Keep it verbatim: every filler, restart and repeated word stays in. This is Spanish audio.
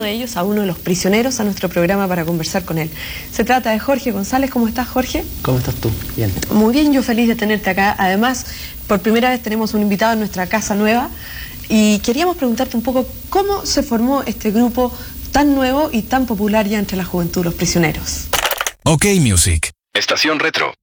de ellos a uno de los prisioneros a nuestro programa para conversar con él. Se trata de Jorge González. ¿Cómo estás, Jorge? ¿Cómo estás tú? Bien. Muy bien, yo feliz de tenerte acá. Además, por primera vez tenemos un invitado en nuestra casa nueva y queríamos preguntarte un poco cómo se formó este grupo tan nuevo y tan popular ya entre la juventud, los prisioneros. OK Music. Estación Retro.